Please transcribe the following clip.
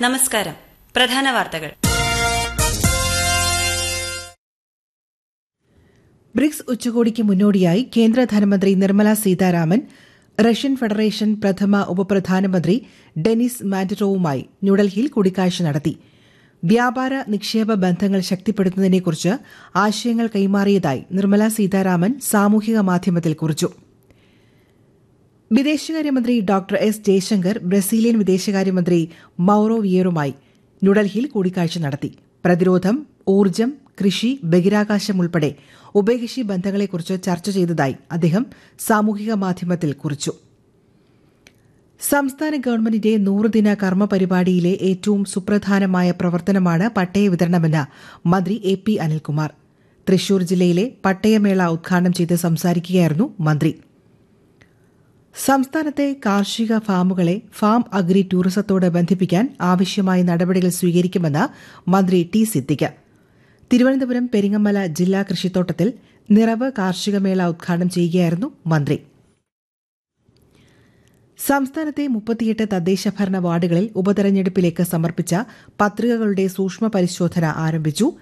നമസ്കാരം. പ്രധാന വാർത്തകൾ. ബ്രിക്സ് ഉച്ചകോടിക്ക് മുന്നോടിയായി കേന്ദ്ര ധനമന്ത്രി നിർമ്മല സീതാരാമൻ റഷ്യൻ ഫെഡറേഷൻ പ്രഥമ ഉപപ്രധാനമന്ത്രി ഡെനിസ് മാൻഡറ്റോവുമായി ന്യൂഡൽഹിയിൽ കൂടിക്കാഴ്ച നടത്തി. വ്യാപാര നിക്ഷേപ ബന്ധങ്ങൾ ശക്തിപ്പെടുത്തുന്നതിനെക്കുറിച്ച് ആശയങ്ങൾ കൈമാറിയതായി നിർമ്മല സീതാരാമൻ സാമൂഹിക മാധ്യമത്തിൽ കുറിച്ചു. വിദേശകാര്യമന്ത്രി ഡോക്ടർ എസ് ജയശങ്കർ ബ്രസീലിയൻ വിദേശകാര്യമന്ത്രി മൌറോ വിയേറുമായി ന്യൂഡൽഹിയിൽ കൂടിക്കാഴ്ച നടത്തി. പ്രതിരോധം, ഊർജ്ജം, കൃഷി, ബഹിരാകാശം ഉൾപ്പെടെ ഉഭയകക്ഷി ബന്ധങ്ങളെക്കുറിച്ച് ചർച്ച ചെയ്തതായി അദ്ദേഹം സാമൂഹിക മാധ്യമത്തിൽ കുറിച്ചു. സംസ്ഥാന ഗവൺമെന്റിന്റെ 100-ദിന കർമ്മ പരിപാടിയിലെ ഏറ്റവും സുപ്രധാനമായ പ്രവർത്തനമാണ് പട്ടയ വിതരണമെന്ന് മന്ത്രി എ പി അനിൽകുമാർ. തൃശൂർ ജില്ലയിലെ പട്ടയമേള ഉദ്ഘാടനം ചെയ്ത് സംസാരിക്കുകയായിരുന്നു മന്ത്രി. സംസ്ഥാനത്തെ കാർഷിക ഫാമുകളെ ഫാം അഗ്രി ടൂറിസത്തോട് ബന്ധിപ്പിക്കാൻ ആവശ്യമായ നടപടികൾ സ്വീകരിക്കുമെന്ന് മന്ത്രി ടി സിദ്ദിഖ്. തിരുവനന്തപുരം പെരിങ്ങമല ജില്ലാ കൃഷിത്തോട്ടത്തിൽ നിറവ് കാർഷികമേള ഉദ്ഘാടനം ചെയ്യുകയായിരുന്നു മന്ത്രി. സംസ്ഥാനത്തെ 38 തദ്ദേശഭരണ വാർഡുകളിൽ ഉപതെരഞ്ഞെടുപ്പിലേക്ക് സമർപ്പിച്ച പത്രികകളുടെ സൂക്ഷ്മ പരിശോധന ആരംഭിച്ചു.